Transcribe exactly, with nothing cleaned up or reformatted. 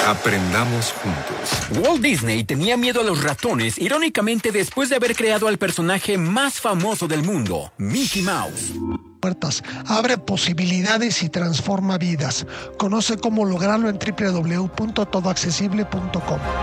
Aprendamos juntos. Walt Disney tenía miedo a los ratones, irónicamente después de haber creado al personaje más famoso del mundo, Mickey Mouse. Puertas, abre posibilidades y transforma vidas. Conoce cómo lograrlo en doble u doble u doble u punto todo accesible punto com.